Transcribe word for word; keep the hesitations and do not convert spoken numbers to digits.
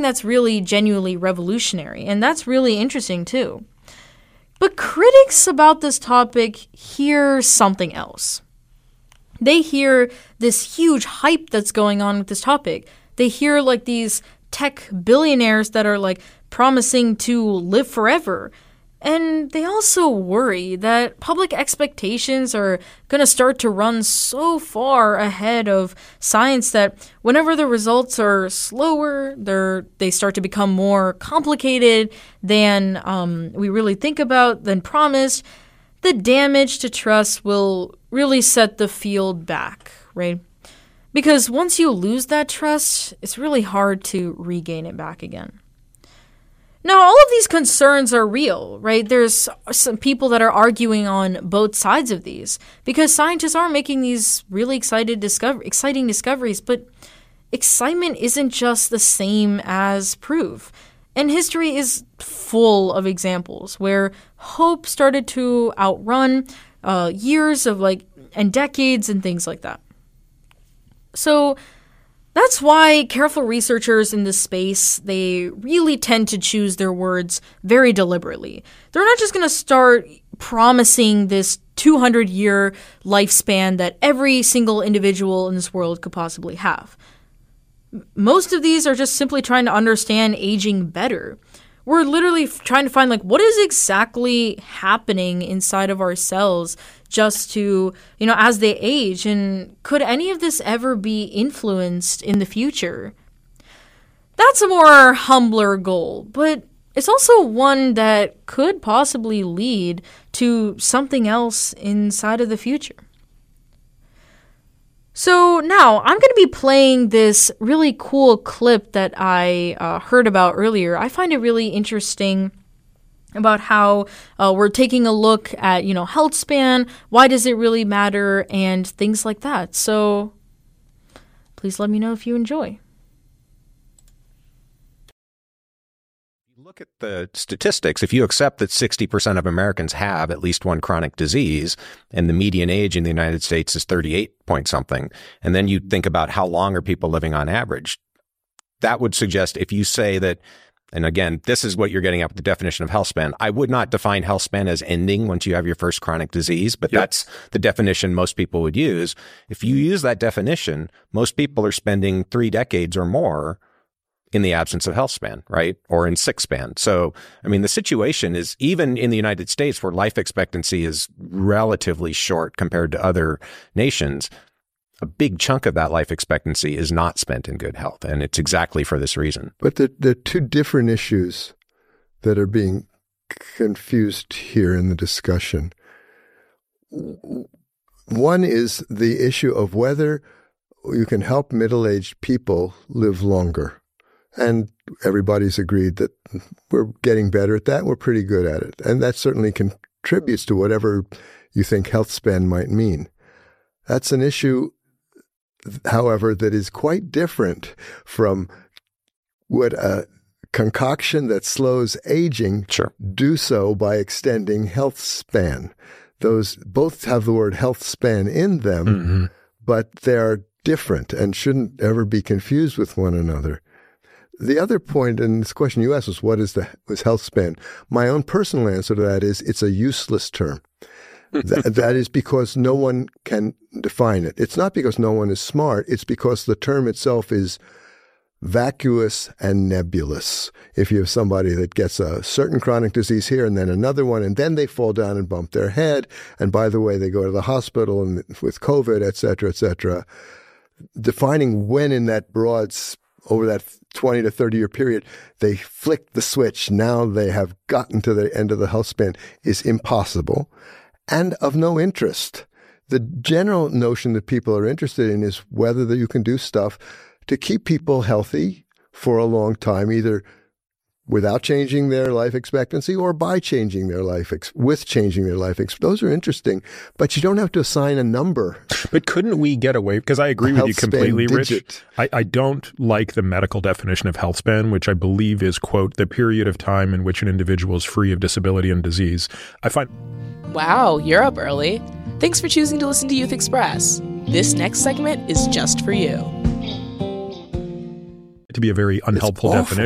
that's really genuinely revolutionary, and that's really interesting too. But critics about this topic hear something else. They hear this huge hype that's going on with this topic. They hear like these tech billionaires that are like promising to live forever. And they also worry that public expectations are going to start to run so far ahead of science that whenever the results are slower, they're, they start to become more complicated than um, we really think about, than promised, the damage to trust will really set the field back, right? Because once you lose that trust, it's really hard to regain it back again. Now, all of these concerns are real, right? There's some people that are arguing on both sides of these because scientists are making these really excited discover- exciting discoveries, but excitement isn't just the same as proof. And history is full of examples where hope started to outrun uh, years of like and decades and things like that. So that's why careful researchers in this space, they really tend to choose their words very deliberately. They're not just going to start promising this two hundred year lifespan that every single individual in this world could possibly have. Most of these are just simply trying to understand aging better. We're literally trying to find, like, what is exactly happening inside of our cells just to, you know, as they age, and could any of this ever be influenced in the future? That's a more humbler goal, but it's also one that could possibly lead to something else inside of the future. So now I'm going to be playing this really cool clip that I uh, heard about earlier. I find it really interesting about how uh, we're taking a look at, you know, health span, why does it really matter, and things like that. So please let me know if you enjoy. Look at the statistics. If you accept that sixty percent of Americans have at least one chronic disease, and the median age in the United States is thirty-eight point something, and then you think about how long are people living on average, that would suggest if you say that, and again, this is what you're getting at with the definition of health span. I would not define health span as ending once you have your first chronic disease, but yep. That's the definition most people would use. If you use that definition, most people are spending three decades or more in the absence of health span, right? Or in sick span. So, I mean, the situation is, even in the United States where life expectancy is relatively short compared to other nations, a big chunk of that life expectancy is not spent in good health. And it's exactly for this reason. But there, there are two different issues that are being confused here in the discussion. One is the issue of whether you can help middle-aged people live longer. And everybody's agreed that we're getting better at that. We're pretty good at it. And that certainly contributes to whatever you think health span might mean. That's an issue, however, that is quite different from would a concoction that slows aging sure. do so by extending health span. Those both have the word health span in them, mm-hmm. but they're different and shouldn't ever be confused with one another. The other point in this question you asked was, what is the was health span? My own personal answer to that is it's a useless term. that, that is because no one can define it. It's not because no one is smart. It's because the term itself is vacuous and nebulous. If you have somebody that gets a certain chronic disease here and then another one, and then they fall down and bump their head, and by the way, they go to the hospital and with COVID, et cetera, et cetera, defining when in that broad over that twenty to thirty year period, they flick the switch. Now they have gotten to the end of the health span is impossible and of no interest. The general notion that people are interested in is whether that you can do stuff to keep people healthy for a long time, either without changing their life expectancy or by changing their life, ex- with changing their life. Ex- Those are interesting, but you don't have to assign a number. But couldn't we get away, because I agree with you completely, Rich. I, I don't like the medical definition of health span, which I believe is, quote, the period of time in which an individual is free of disability and disease. I find... Wow, you're up early. Thanks for choosing to listen to Youth Express. This next segment is just for you. To be a very unhelpful definition.